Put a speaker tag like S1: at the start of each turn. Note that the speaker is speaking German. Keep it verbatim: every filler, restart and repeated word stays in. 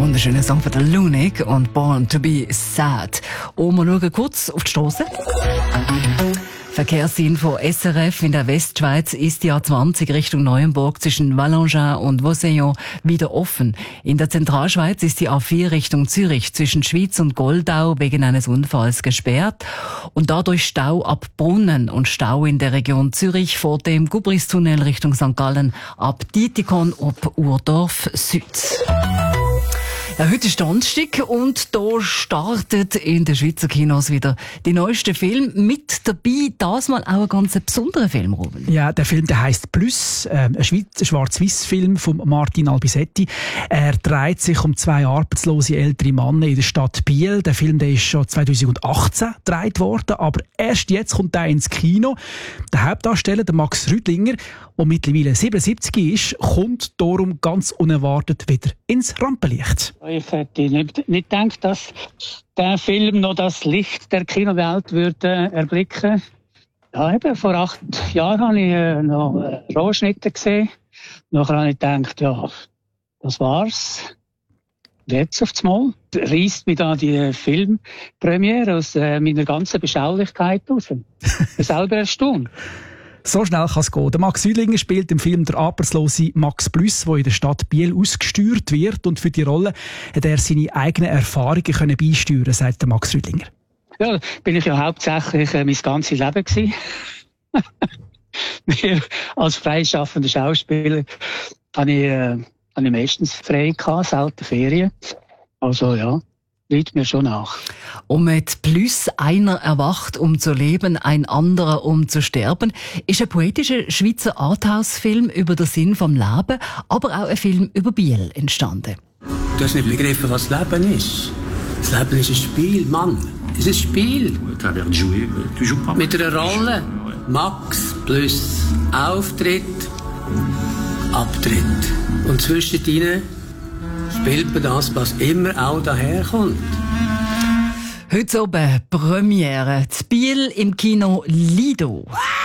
S1: Wunderschöner Song von der Lunik und Born to be Sad. Und wir schauen kurz auf die Strasse. Verkehrsinfo S R F in der Westschweiz ist die A zwanzig Richtung Neuenburg zwischen Valangin und Vauseillon wieder offen. In der Zentralschweiz ist die A vier Richtung Zürich zwischen Schwyz und Goldau wegen eines Unfalls gesperrt und dadurch Stau ab Brunnen und Stau in der Region Zürich vor dem Gubristunnel Richtung Sankt Gallen ab Dietikon ob Urdorf Süd. Ja, heute ist Donnerstag und da startet in den Schweizer Kinos wieder die neueste Film. Mit dabei, das mal auch ein ganz besonderer Film, Ruben.
S2: Ja, der Film, der heisst «Plus», äh, ein Schwarz-Weiß-Film von Martin Albisetti. Er dreht sich um zwei arbeitslose ältere Männer in der Stadt Biel. Der Film, der ist schon zweitausendachtzehn gedreht worden, aber erst jetzt kommt er ins Kino. Der Hauptdarsteller, der Max Rüdlinger, der mittlerweile siebenundsiebzig ist, kommt darum ganz unerwartet wieder ins Rampenlicht.
S3: Ich hätte nicht, nicht gedacht, dass der Film noch das Licht der Kinowelt würde erblicken. Ja, eben, vor acht Jahren habe ich äh, noch äh, Rohschnitte gesehen. Nachher habe ich gedacht, ja, das war's. Jetzt aufs Mal reißt mich da die Filmpremiere aus äh, meiner ganzen Beschaulichkeit raus. Ich bin selber erstaunt.
S2: So schnell kann es gehen. Der Max Rüdlinger spielt im Film der arbeitslose Max Plus, der in der Stadt Biel ausgesteuert wird. Und für die Rolle hat er seine eigenen Erfahrungen können beisteuern, sagt der Max Rüdlinger.
S3: Ja, bin ich ja hauptsächlich äh, mein ganzes Leben gewesen. Als freischaffender Schauspieler habe ich, äh, habe ich meistens frei gehabt, selten Ferien. Also ja, liegt mir schon nach.
S1: Und mit Plus, einer erwacht, um zu leben, ein anderer, um zu sterben, ist ein poetischer Schweizer Arthouse-Film über den Sinn vom Leben, aber auch ein Film über Biel entstanden.
S4: Du hast nicht begriffen, was Leben ist. Das Leben ist ein Spiel, Mann. Es ist ein Spiel. Mit einer Rolle. Max Plus Auftritt, Abtritt. Und zwischendrin spielt man das, was immer auch daherkommt.
S1: Heute oben Premiere. Z Biel im Kino Lido.